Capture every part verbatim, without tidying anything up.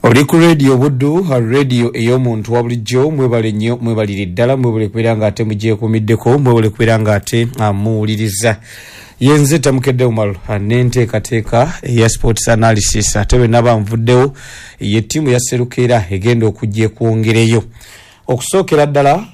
Oli ku radio Buddu, radio ey'omuntu wa bulijjo, mwebale nnyo, mwebalire ddala, mwebale kubeera ng'ate mugyeekuumiddeko, mwebale kubeera ng'ate muwuliriza. Yenze Tamukedde Umar n'enteekateeka eya sports analysis ate bwe naba nvuddewo ye ttiimu ya Serukera egenda okujja ekwongereyo. Okusookera ddala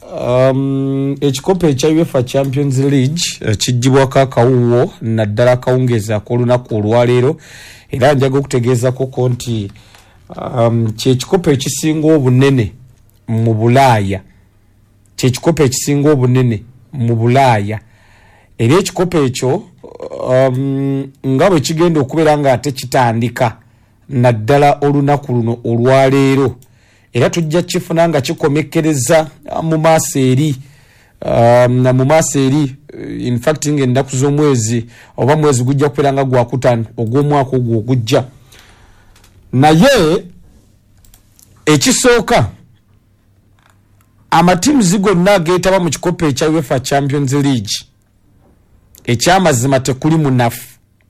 um, ekikopo ekya UEFA Champions League uh, kijjibwako akawuwo naddala akawungeeza ak'olunaku olwaleero era njaga okutegeezako nti um, kyekikopo ekisinga obunene mu Bulaaya kyekikopo ekisinga obunene mu Bulaaya era ekikopo ekyo um, nga bwe kigenda okubeera nga ate kitandika naddala olunaku luno olwaleero era tujja kifuna nga kikomekkereza mu maaso eri um, mu maaso eri in fact ng'ennaku z'omwezi oba mwezi gujja kubeera nga gwakutaano ogw'omwaka ogwo ogujja. Naye ekisooka amatiimuzi gonna ageetaba mu kikopo ekya UEFA Champions League ekyamazima tekuli munafu.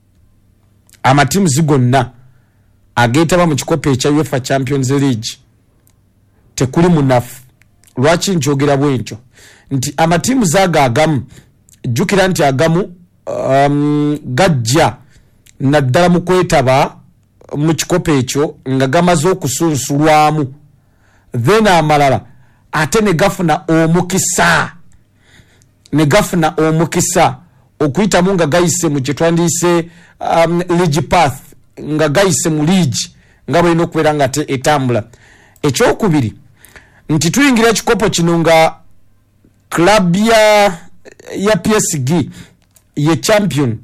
Amatiimuzi gonna ageetaba mu kikopo ekya UEFA Champions League tekuli munafu. Lwaki nkyogera bwentyo? Nti amatiimuzi ago agamu jjukira nti agamu um, gajja naddala mu kwetaba mu kikopo ekyo nga gamaze okusunsulwamu then amalala ate ne gafuna omukisa ne gafuna omukisa okuyitamu nga gayise mu kyetwandiyise um, league path nga gayise mu league nga balina okubeera nga te etambula. Ekyokubiri nti tuyingira ekikopo kino nga club ya, ya P S G ye champion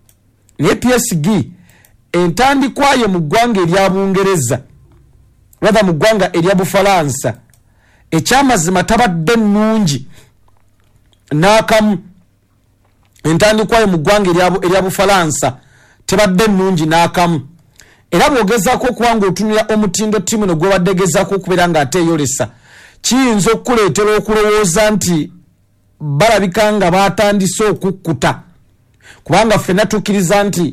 ne P S G entandikwaye mu ggwanga erya Bungereza rather mu ggwanga erya Bufalansa ekyamazima tabadde nnungi n'akamu. Entandikwaye mu ggwanga erya Bufalansa tebadde nnungi n'akamu era bw'ogezaako okuba ng'otunula omutindo ttiimu ne gwebadde gezaako okubeera ng'ate eyolesa kiyinza okukuleetera okulowooza nti balabika nga baatandise okukkuta kubanga ffenna tukkiriza nti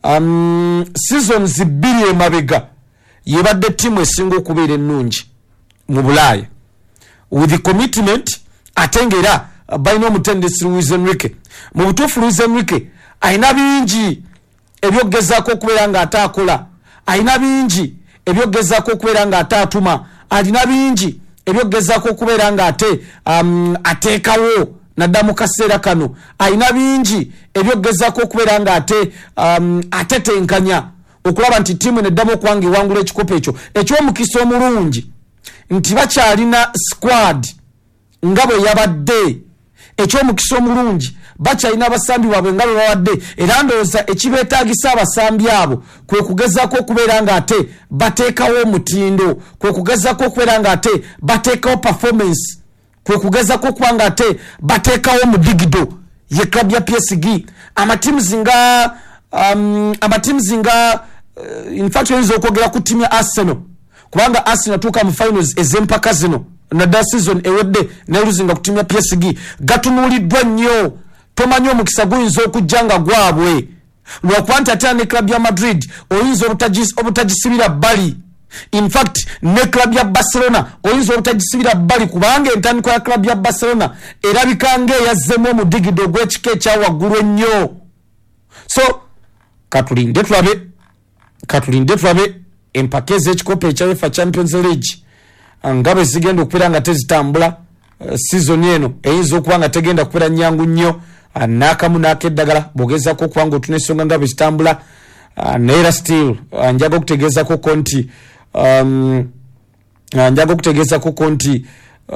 um, seasons bbiri emabega yebadde ttiimu esinga okubeera ennungi mu Bulaaya with the commitment ate ng'era uh, balina omutendesi Luis Enrique. Mu butuufu Luis Enrique ayina bingi ebyogezaako okubeera ng'ate akola, ayina bingi ebyogezaako okubeera ng'ate atuma, alina bingi ebyogezaako okubeera ng'ate um, ateekawo nadda mu kaseera kano, ayina bingi ebyogezaako okubeera ng'ate um, atetenkanya okulaba nti ttiimu neddamu okuba ng'ewangula ekikopo ekyo eky'omukisa omulungi nti bakyalina squad nga bwe yabadde, eky'omukisa omulungi bakyalina abasambi baabwe nga bwe babadde era ndowooza ekibeetaagisa abasambi abo kwe kugezaako okubeera ng'ate bateekawo omutindo, kwe kugezaako okubeera ng'ate bateekawo performance, kwe kugezaako okuba ng'ate bateekawo mudigido ye club ya P S G. Amatiimuzi nga um, amatiimuzi nga uh, in fact oyinza okwogera ku ttiimu ya Arsenal kubanga Arsenal atuuka mu finals ez'empaka zino nadda season ewedde neluzinga ku ttiimu ya P S G gatunuuliddwa nnyo. Tomanyi omukisa guyinza okujja nga gwabwe lwakuba nti ate ne club ya Madrid oyinza obutagisibira bbali. In fact ne club ya Barcelona oyinza obutagisibira bbali kubanga entandiko ya club ya Barcelona erabika ng'eyazzemu omudigido gw'ekika ekya waggulu ennyo. So katulinde tulabe katulinde tulabe empaka ez'ekikopo ekya UEFA Champions League nga bwe zigenda okubeera nga tezitambula uh, season eno eyinza okuba nga tegenda kubeera nnyangu nnyo uh, n'akamu n'akeddagala bw'ogezaako okuba ng'otuna ensonga nga bwe zitambula uh, naera still uh, njaga okutegeezako ko nti um, uh, njaga okutegeezako ko nti uh,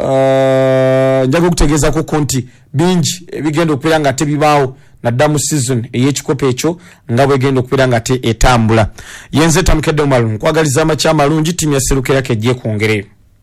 njaga okutegeezako ko nti bingi ebigenda okubeera nga tebibaawo nadda mu season ey'ekikopo ekyo nga bwegenda okubeera nga te etambula. Yenze Tamukedde Umar nkwagaliza amakya amalungi ttiimu ya Serukera kejje kwongereyo.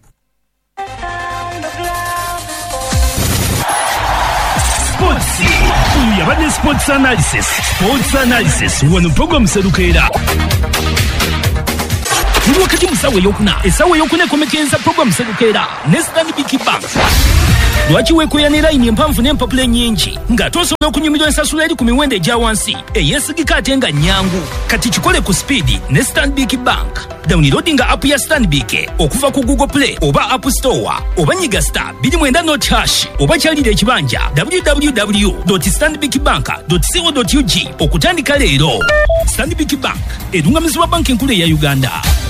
Yabadde sports analysis sports analysis wano program Serukera. Wakati essawa eyokuna essawa eyokuna ekomekereza program serukeera ne Stanbic Bank. Lwaki weekoya line empanvu n'empapula ennyingi nga tosobola okunyumirwa ensasula eri ku miwendo egya wansi eyeesigika ate nga nnyangu? Kati kikole ku speedi ne Stanbic Bank. Downloadinga app ya Stanbic okuva ku Google Play oba App Store oba nyiga star two nine not hash oba kyalira ekibanja w w w dot stanbic bank dot co dot u g okutandika leero. Stanbic Bank edungamizibwa banka enkulu eya Uganda.